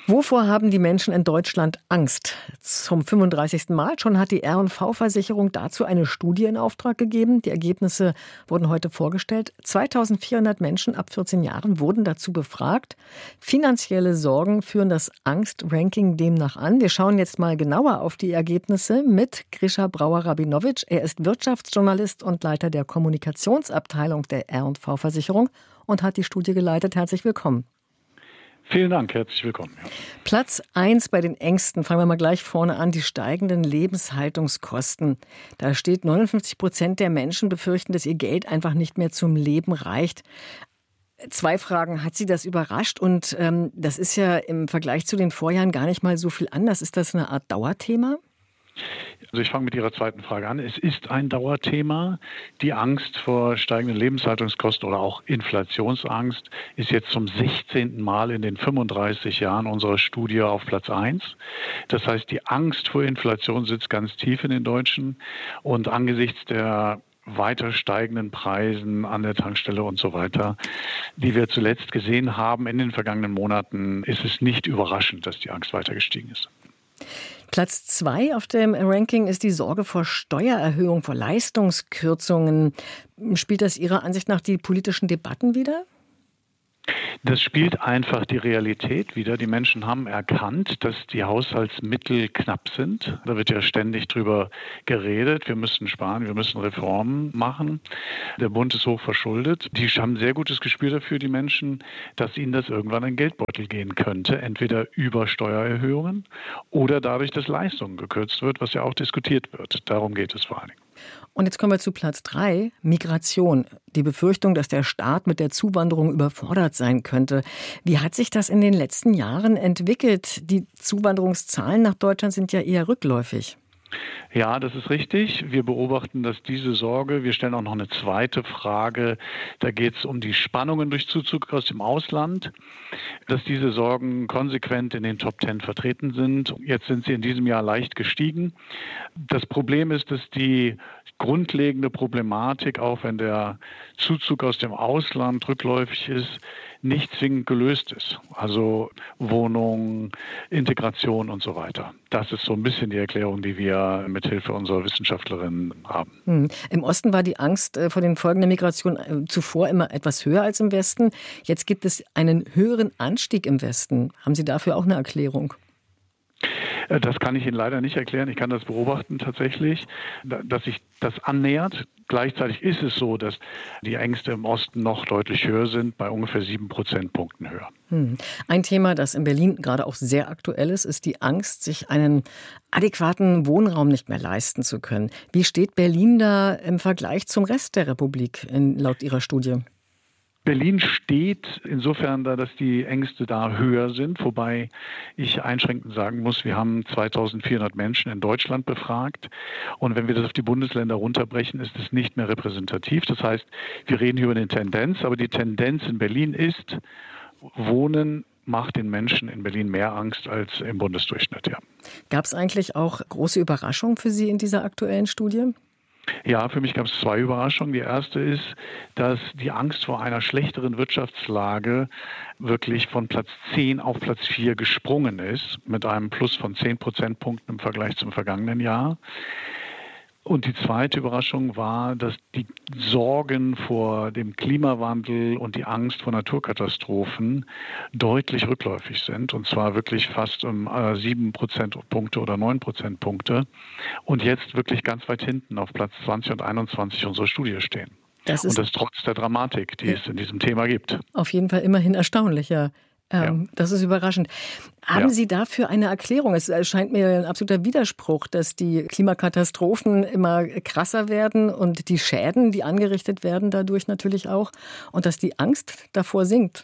Wovor haben die Menschen in Deutschland Angst? Zum 35. Mal schon hat die R&V-Versicherung dazu eine Studie in Auftrag gegeben. Die Ergebnisse wurden heute vorgestellt. 2400 Menschen ab 14 Jahren wurden dazu befragt. Finanzielle Sorgen führen das Angstranking demnach an. Wir schauen jetzt mal genauer auf die Ergebnisse mit Grisha Brauer-Rabinowitsch. Er ist Wirtschaftsjournalist und Leiter der Kommunikationsabteilung der R&V-Versicherung und hat die Studie geleitet. Herzlich willkommen. Vielen Dank, herzlich willkommen. Ja. Platz 1 bei den Ängsten, fangen wir mal gleich vorne an, die steigenden Lebenshaltungskosten. Da steht, 59% der Menschen befürchten, dass ihr Geld einfach nicht mehr zum Leben reicht. 2 Fragen, hat Sie das überrascht? Und das ist ja im Vergleich zu den Vorjahren gar nicht mal so viel anders. Ist das eine Art Dauerthema? Also ich fange mit Ihrer zweiten Frage an. Es ist ein Dauerthema. Die Angst vor steigenden Lebenshaltungskosten oder auch Inflationsangst ist jetzt zum 16. Mal in den 35 Jahren unserer Studie auf Platz 1. Das heißt, die Angst vor Inflation sitzt ganz tief in den Deutschen. Und angesichts der weiter steigenden Preisen an der Tankstelle und so weiter, die wir zuletzt gesehen haben in den vergangenen Monaten, ist es nicht überraschend, dass die Angst weiter gestiegen ist. Platz 2 auf dem Ranking ist die Sorge vor Steuererhöhung, vor Leistungskürzungen. Spielt das Ihrer Ansicht nach die politischen Debatten wider? Das spielt einfach die Realität wider. Die Menschen haben erkannt, dass die Haushaltsmittel knapp sind. Da wird ja ständig drüber geredet. Wir müssen sparen, wir müssen Reformen machen. Der Bund ist hoch verschuldet. Die haben ein sehr gutes Gespür dafür, die Menschen, dass ihnen das irgendwann in den Geldbeutel gehen könnte. Entweder über Steuererhöhungen oder dadurch, dass Leistungen gekürzt wird, was ja auch diskutiert wird. Darum geht es vor allen Dingen. Und jetzt kommen wir zu Platz 3, Migration. Die Befürchtung, dass der Staat mit der Zuwanderung überfordert sein könnte. Wie hat sich das in den letzten Jahren entwickelt? Die Zuwanderungszahlen nach Deutschland sind ja eher rückläufig. Ja, das ist richtig. Wir beobachten, dass diese Sorge, wir stellen auch noch eine zweite Frage, da geht es um die Spannungen durch Zuzug aus dem Ausland, dass diese Sorgen konsequent in den Top 10 vertreten sind. Jetzt sind sie in diesem Jahr leicht gestiegen. Das Problem ist, dass die grundlegende Problematik, auch wenn der Zuzug aus dem Ausland rückläufig ist, nicht zwingend gelöst ist. Also Wohnung, Integration und so weiter. Das ist so ein bisschen die Erklärung, die wir mithilfe unserer Wissenschaftlerinnen haben. Im Osten war die Angst vor den Folgen der Migration zuvor immer etwas höher als im Westen. Jetzt gibt es einen höheren Anstieg im Westen. Haben Sie dafür auch eine Erklärung? Das kann ich Ihnen leider nicht erklären. Ich kann das beobachten tatsächlich, dass sich das annähert. Gleichzeitig ist es so, dass die Ängste im Osten noch deutlich höher sind, bei ungefähr 7 Prozentpunkten höher. Ein Thema, das in Berlin gerade auch sehr aktuell ist die Angst, sich einen adäquaten Wohnraum nicht mehr leisten zu können. Wie steht Berlin da im Vergleich zum Rest der Republik laut Ihrer Studie? Berlin steht insofern da, dass die Ängste da höher sind, wobei ich einschränkend sagen muss, wir haben 2400 Menschen in Deutschland befragt und wenn wir das auf die Bundesländer runterbrechen, ist es nicht mehr repräsentativ. Das heißt, wir reden hier über eine Tendenz, aber die Tendenz in Berlin ist, Wohnen macht den Menschen in Berlin mehr Angst als im Bundesdurchschnitt. Ja. Gab es eigentlich auch große Überraschungen für Sie in dieser aktuellen Studie? Ja, für mich gab es 2 Überraschungen. Die erste ist, dass die Angst vor einer schlechteren Wirtschaftslage wirklich von Platz 10 auf Platz 4 gesprungen ist, mit einem Plus von 10 Prozentpunkten im Vergleich zum vergangenen Jahr. Und die zweite Überraschung war, dass die Sorgen vor dem Klimawandel und die Angst vor Naturkatastrophen deutlich rückläufig sind. Und zwar wirklich fast um 7 Prozentpunkte oder 9 Prozentpunkte. Und jetzt wirklich ganz weit hinten auf Platz 20 und 21 unserer Studie stehen. Und das trotz der Dramatik, die es in diesem Thema gibt. Auf jeden Fall immerhin erstaunlicher. Das ist überraschend. Haben Sie dafür eine Erklärung? Es scheint mir ein absoluter Widerspruch, dass die Klimakatastrophen immer krasser werden und die Schäden, die angerichtet werden, dadurch natürlich auch, und dass die Angst davor sinkt.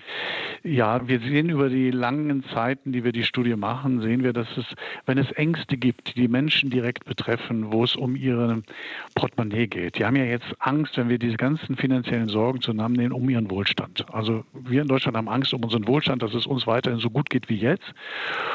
Ja, wir sehen über die langen Zeiten, die wir die Studie machen, sehen wir, dass es, wenn es Ängste gibt, die die Menschen direkt betreffen, wo es um ihre Portemonnaie geht. Die haben ja jetzt Angst, wenn wir diese ganzen finanziellen Sorgen zusammennehmen, um ihren Wohlstand. Also wir in Deutschland haben Angst um unseren Wohlstand, dass es uns weiterhin so gut geht wie jetzt.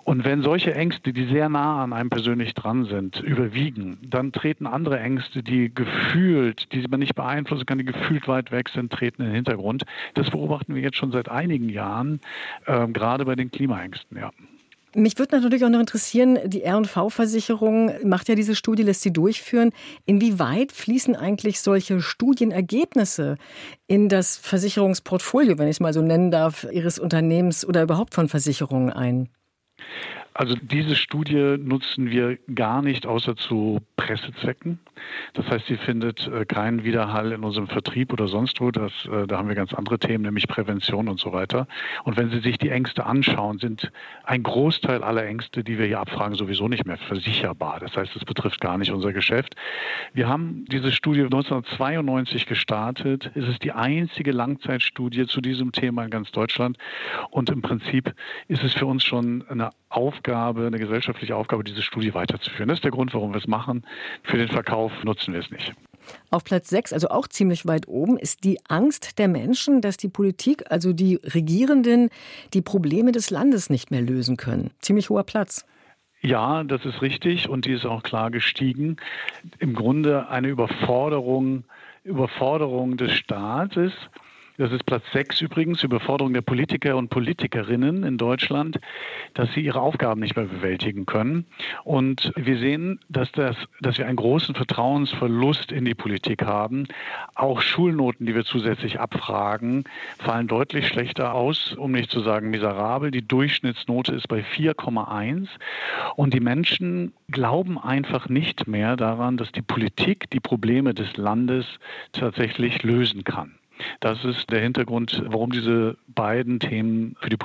Und wenn solche Ängste, die sehr nah an einem persönlich dran sind, überwiegen, dann treten andere Ängste, die man nicht beeinflussen kann, die gefühlt weit weg sind, treten in den Hintergrund. Das beobachten wir jetzt schon seit einigen Jahren, gerade bei den Klimaängsten, ja. Mich würde natürlich auch noch interessieren, die R&V-Versicherung macht ja diese Studie, lässt sie durchführen. Inwieweit fließen eigentlich solche Studienergebnisse in das Versicherungsportfolio, wenn ich es mal so nennen darf, Ihres Unternehmens oder überhaupt von Versicherungen ein? Also diese Studie nutzen wir gar nicht außer zu Pressezwecken. Das heißt, sie findet keinen Widerhall in unserem Vertrieb oder sonst wo. Da haben wir ganz andere Themen, nämlich Prävention und so weiter. Und wenn Sie sich die Ängste anschauen, sind ein Großteil aller Ängste, die wir hier abfragen, sowieso nicht mehr versicherbar. Das heißt, es betrifft gar nicht unser Geschäft. Wir haben diese Studie 1992 gestartet. Es ist die einzige Langzeitstudie zu diesem Thema in ganz Deutschland. Und im Prinzip ist es für uns schon eine gesellschaftliche Aufgabe, diese Studie weiterzuführen. Das ist der Grund, warum wir es machen. Für den Verkauf nutzen wir es nicht. Auf Platz 6, also auch ziemlich weit oben, ist die Angst der Menschen, dass die Politik, also die Regierenden, die Probleme des Landes nicht mehr lösen können. Ziemlich hoher Platz. Ja, das ist richtig und die ist auch klar gestiegen. Im Grunde eine Überforderung des Staates. Das ist Platz 6 übrigens, Überforderung der Politiker und Politikerinnen in Deutschland, dass sie ihre Aufgaben nicht mehr bewältigen können. Und wir sehen, dass wir einen großen Vertrauensverlust in die Politik haben. Auch Schulnoten, die wir zusätzlich abfragen, fallen deutlich schlechter aus, um nicht zu sagen miserabel. Die Durchschnittsnote ist bei 4,1. Und die Menschen glauben einfach nicht mehr daran, dass die Politik die Probleme des Landes tatsächlich lösen kann. Das ist der Hintergrund, warum diese beiden Themen für die